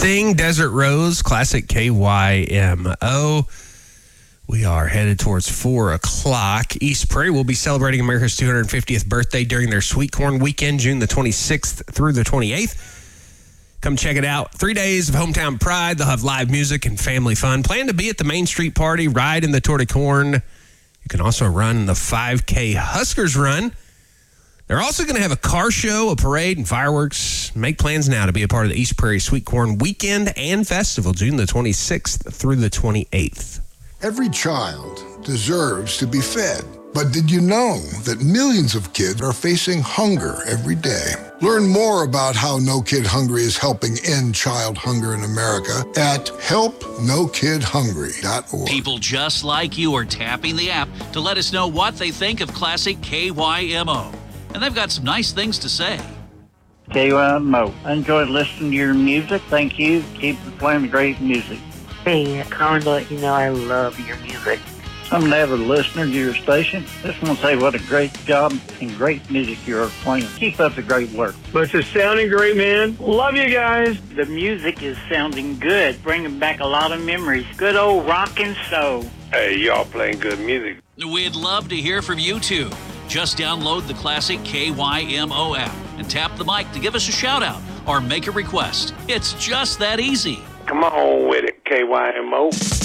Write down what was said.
Sting, Desert Rose, classic KYMO. We are headed towards 4 o'clock. East Prairie will be celebrating America's 250th birthday during their Sweet Corn Weekend, June the 26th through the 28th. Come check it out. 3 days of hometown pride. They'll have live music and family fun. Plan to be at the Main Street Party, ride in the Tour de Corn. You can also run the 5K Huskers Run. They're also going to have a car show, a parade, and fireworks. Make plans now to be a part of the East Prairie Sweet Corn Weekend and Festival, June the 26th through the 28th. Every child deserves to be fed. But did you know that millions of kids are facing hunger every day? Learn more about how No Kid Hungry is helping end child hunger in America at helpnokidhungry.org. People just like you are tapping the app to let us know what they think of classic KYMO. And they've got some nice things to say. KYMO. I enjoyed listening to your music. Thank you. Keep playing great music. Hey, calling to let you know I love your music. I'm an avid listener to your station. Just want to say what a great job and great music you're playing. Keep up the great work. But it's sounding great, man. Love you guys. The music is sounding good, bringing back a lot of memories. Good old rock and soul. Hey, y'all playing good music. We'd love to hear from you, too. Just download the classic KYMO app and tap the mic to give us a shout-out or make a request. It's just that easy. Come on with it, KYMO.